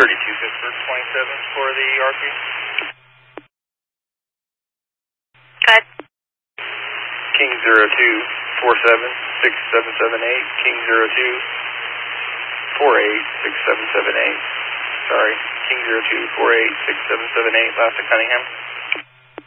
Pittsburgh 27 for the RP. Good. King 02476778. King 02486778. Sorry, King 02486778. Last to Cunningham.